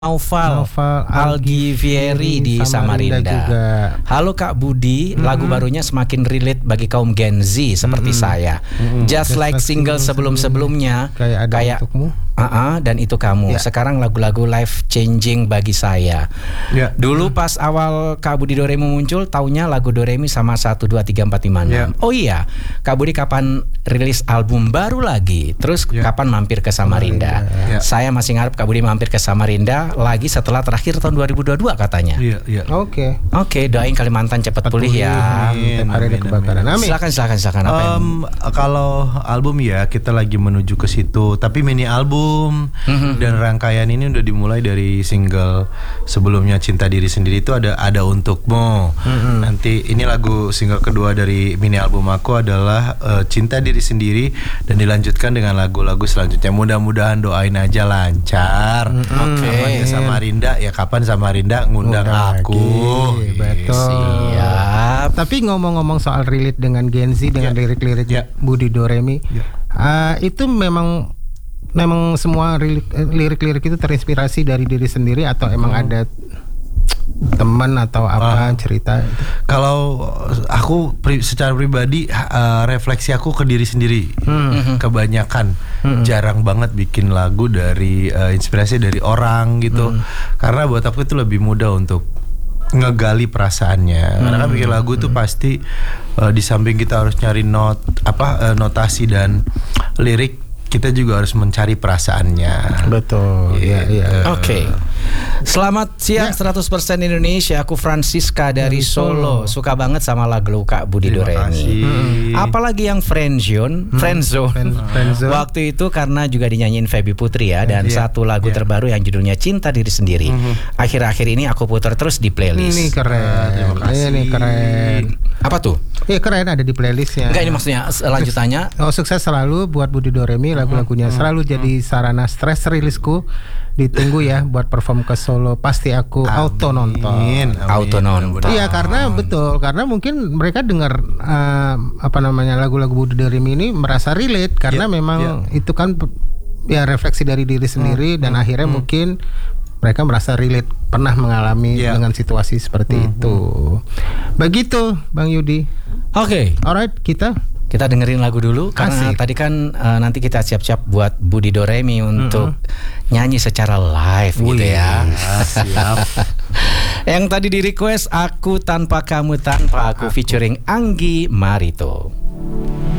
Naufal Algivieri di Samarinda juga. Halo Kak Budi, lagu barunya semakin relate bagi kaum Gen Z seperti saya. Just like single sebelum-sebelumnya kayak Untukmu. Dan itu kamu. Sekarang lagu-lagu life changing bagi saya. Dulu pas awal Kak Budi Doremi muncul, taunya lagu Doremi sama 1, 2, 3, 4, 5, 6. Oh iya, Kak Budi kapan rilis album baru lagi? Terus kapan mampir ke Samarinda? Saya masih ngarep Kak Budi mampir ke Samarinda lagi setelah terakhir tahun 2022 katanya. Oke, doain Kalimantan cepat pulih ya. Amin. Silakan. Kalau album ya kita lagi menuju ke situ, tapi mini album dan rangkaian ini udah dimulai dari single sebelumnya Cinta Diri Sendiri itu ada Untukmu. Nanti ini lagu single kedua dari mini album aku adalah Cinta Diri Sendiri dan dilanjutkan dengan lagu-lagu selanjutnya. Mudah-mudahan doain aja lancar. Kapan ke Samarinda ya, kapan Samarinda ngundang aku. Betul. Siap. Tapi ngomong-ngomong soal relate dengan Gen Z dengan lirik-lirik Budi Doremi, itu memang semua lirik-lirik itu terinspirasi dari diri sendiri atau emang ada teman atau apa cerita? Kalau aku secara pribadi refleksi aku ke diri sendiri. Kebanyakan jarang banget bikin lagu dari inspirasi dari orang gitu. Karena buat aku itu lebih mudah untuk ngegali perasaannya. Karena kan bikin lagu tuh pasti di samping kita harus nyari notasi dan lirik, kita juga harus mencari perasaannya. Betul. Oke. Selamat siang 100% Indonesia. Aku Francisca dari Solo. Suka banget sama lagu Kak Budi Doremi. Apalagi yang Friendzone. Waktu itu karena juga dinyanyiin Feby Putri ya, dan satu lagu terbaru yang judulnya Cinta Diri Sendiri. Akhir-akhir ini aku putar terus di playlist. Ini keren. Terima kasih. Ini keren. Apa tuh? Iya keren, ada di playlistnya. Enggak, ini maksudnya lanjutannya. Sukses selalu buat Budi Doremi, lagu-lagunya selalu jadi sarana stress rilisku. Ditunggu ya buat perform ke Solo, pasti aku auto nonton. Iya, karena betul, karena mungkin mereka dengar lagu-lagu Budi Doremi ini merasa relate karena memang itu kan ya refleksi dari diri sendiri dan akhirnya mungkin mereka merasa relate, pernah mengalami dengan situasi seperti itu. Begitu Bang Yudi. Oke. Alright, kita dengerin lagu dulu karena tadi kan nanti kita siap-siap buat Budi Doremi untuk nyanyi secara live gitu ya. Siap. Yang tadi di request Aku Tanpa Kamu Tanpa Aku featuring Anggi Marito.